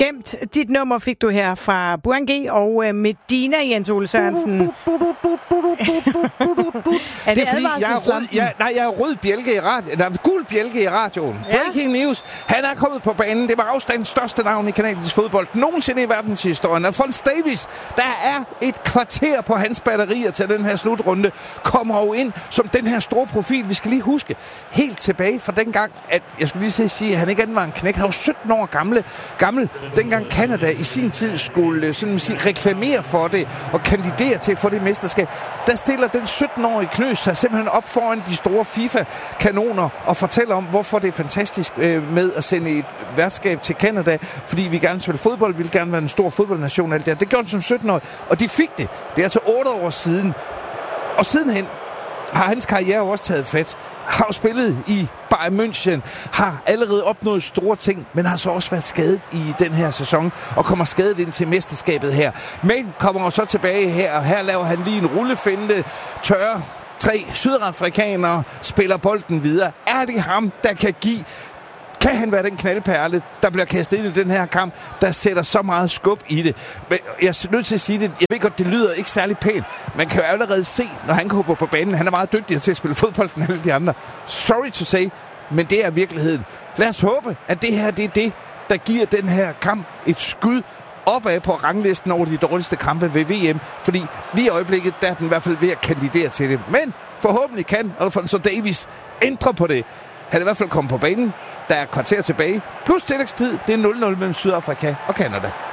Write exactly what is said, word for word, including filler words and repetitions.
Gemt. Dit nummer fik du her fra Burhan G og øh, Medina, Jens Ole Sørensen. er det, det er fordi, jeg er rød, jeg, nej, jeg er rød bjælke i radioen. Der er gul bjælke i radioen. Ja. Breaking news. Han er kommet på banen. Det var afstandens største navn i kanadisk fodbold nogensinde i verdenshistorien. Alphonse Davies, der er et kvarter på hans batterier til den her slutrunde, kommer jo ind som den her store profil. Vi skal lige huske, helt tilbage fra dengang, at jeg skulle lige sige, at han ikke andet var en knæk. Han var sytten år gamle, gammel, dengang Canada i sin tid skulle sådan sige, reklamere for det og kandidere til at få det mesterskab. Der stiller den sytten-årige Knøs sig simpelthen op foran de store FIFA-kanoner og fortæller om, hvorfor det er fantastisk øh, med at sende et værtskab til Canada, fordi vi gerne vil spille fodbold, vi vil gerne være en stor fodboldnation. Alt det, det gjorde han som sytten-årig, og de fik det. Det er altså otte år siden. Og sidenhen har hans karriere også taget fat. Har jo spillet i Bayern München, har allerede opnået store ting, men har så også været skadet i den her sæson, og kommer skadet ind til mesterskabet her. Men kommer så tilbage her, og her laver han lige en rullefinte, tørre tre sydafrikanere, spiller bolden videre. Er det ham, der kan give? Kan han være den knaldperle, der bliver kastet ind i den her kamp, der sætter så meget skub i det? Men jeg er nødt til at sige det. Jeg ved godt, det lyder ikke særlig pænt. Man kan jo allerede se, når han kommer på banen. Han er meget dygtigere til at spille fodbold end alle de andre. Sorry to say, men det er virkeligheden. Lad os håbe, at det her det er det, der giver den her kamp et skud opad på ranglisten over de dårligste kampe ved V M. Fordi lige i øjeblikket, der er den i hvert fald ved at kandidere til det. Men forhåbentlig kan Alphonse Davies ændre på det. Han er i hvert fald kommet på banen. Der er kvarter tilbage. Plus tillægstid. Det er nul nul mellem Sydafrika og Canada.